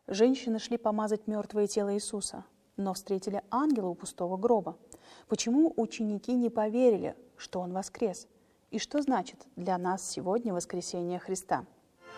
Женщины шли помазать мертвое тело Иисуса, но встретили ангела у пустого гроба. Почему ученики не поверили, что Он воскрес? И что значит для нас сегодня воскресение Христа?